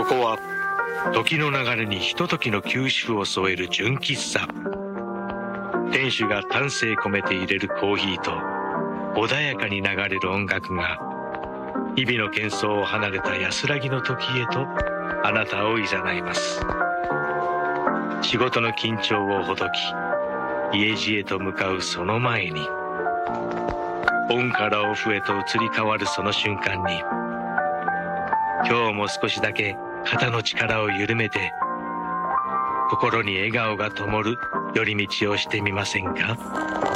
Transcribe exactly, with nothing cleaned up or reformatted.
こは時の流れにひとときの休止符を添える純喫茶。店主が丹精込めて入れるコーヒーと穏やかに流れる音楽が日々の喧騒を離れた安らぎの時へとあなたを誘います。仕事の緊張をほどき家路へと向かうその前に、オンからオフへと移り変わるその瞬間に、今日も少しだけ肩の力を緩めて心に笑顔が灯る寄り道をしてみませんか？